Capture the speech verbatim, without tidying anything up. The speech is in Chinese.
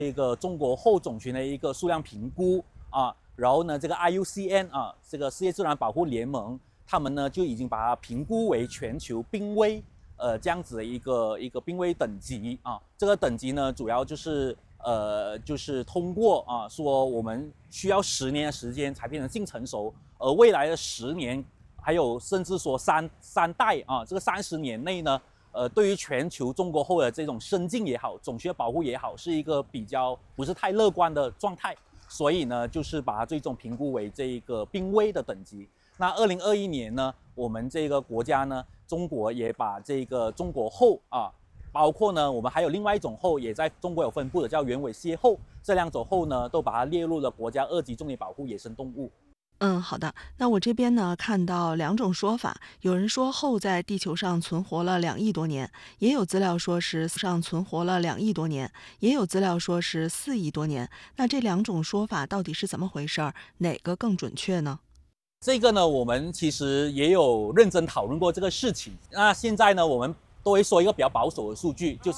这个中国后种群的一个数量评估啊，然后呢，这个 I U C N 啊，这个世界自然保护联盟，他们呢就已经把它评估为全球濒危，呃，这样子的一个一个濒危等级啊。这个等级呢，主要就是呃，就是通过啊，说我们需要十年的时间才变成近成熟，而未来的十年，还有甚至说三三代啊，这个三十年内呢。呃，对于全球中国后的这种生境也好，种群保护也好，是一个比较不是太乐观的状态，所以呢，就是把它最终评估为这一个濒危的等级。那二零二一年呢，我们这个国家呢，中国也把这个中国后啊，包括呢，我们还有另外一种后也在中国有分布的，叫原尾蝎后，这两种后呢，都把它列入了国家二级重点保护野生动物。 嗯，好的。那我这边呢，看到两种说法，有人说后在地球上存活了两亿多年，也有资料说是上存活了两亿多年，也有资料说是四亿多年。那这两种说法到底是怎么回事儿？哪个更准确呢？ 这个呢，我们其实也有认真讨论过这个事情。那现在呢，我们都会说一个比较保守的数据，就是